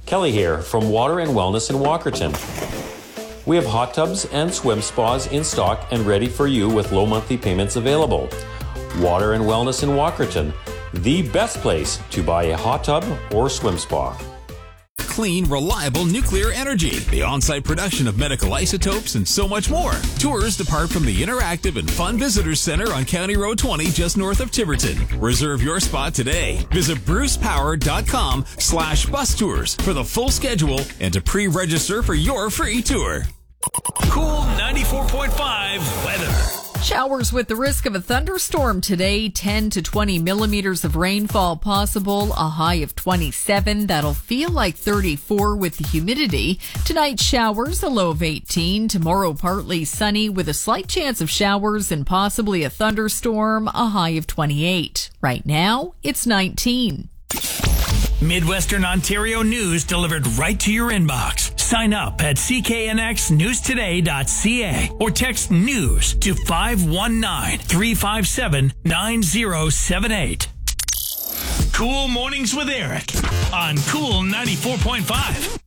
Kelly here from Water and Wellness in Walkerton. We have hot tubs and swim spas in stock and ready for you with low monthly payments available. Water and Wellness in Walkerton, the best place to buy a hot tub or swim spa. Clean, reliable nuclear energy, the on-site production of medical isotopes, and so much more. Tours depart from the interactive and fun Visitors Center on County Road 20 just north of Tiverton. Reserve your spot today. Visit brucepower.com/bus tours for the full schedule and to pre-register for your free tour. Cool 94.5 weather. Showers with the risk of a thunderstorm today, 10 to 20 millimeters of rainfall possible, a high of 27. That'll feel like 34 with the humidity. Tonight, showers, a low of 18. Tomorrow, partly sunny with a slight chance of showers and possibly a thunderstorm, a high of 28. Right now, it's 19. Midwestern Ontario news delivered right to your inbox. Sign up at cknxnewstoday.ca or text news to 519-357-9078. Cool Mornings with Eric on Cool 94.5.